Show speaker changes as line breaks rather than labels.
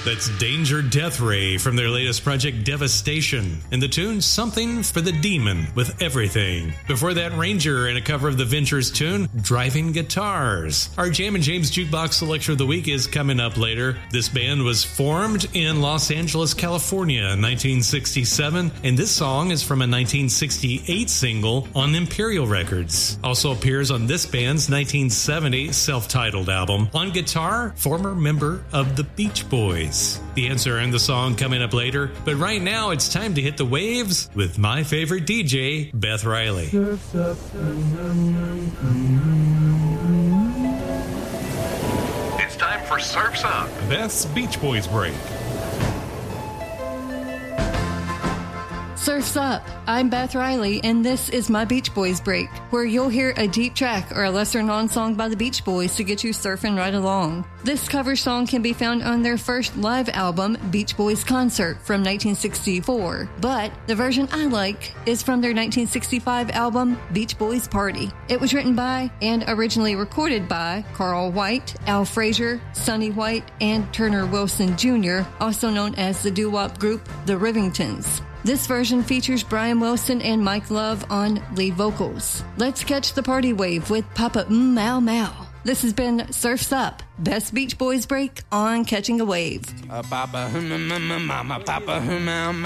That's Danger Death Ray from their latest project Devastation, and the tune Something for the Demon with Everything. Before that, Ranger and a cover of the Ventures tune Driving Guitars. Our Jam and James Jukebox Selection of the Week is coming up later. This band was formed in Los Angeles, California in 1967, and this song is from a 1968 single on Imperial Records. Also appears on this band's 1970 self-titled album. On guitar, former member of the Beach Boys. The answer and the song coming up later, but right now it's time to hit the waves with my favorite DJ, Beth Riley.
It's time for Surf's Up,
Beth's Beach Boys break.
Surf's Up. I'm Beth Riley, and this is my Beach Boys break, where you'll hear a deep track or a lesser-known song by the Beach Boys to get you surfing right along. This cover song can be found on their first live album, Beach Boys Concert, from 1964, but the version I like is from their 1965 album, Beach Boys Party. It was written by and originally recorded by Carl White, Al Frazier, Sonny White, and Turner Wilson Jr., also known as the doo-wop group The Rivingtons. This version features Brian Wilson and Mike Love on lead vocals. Let's catch the party wave with Papa Mau Mau. This has been Surf's Up, Best Beach Boys break on Catching a Wave.
Papa Mau Mau.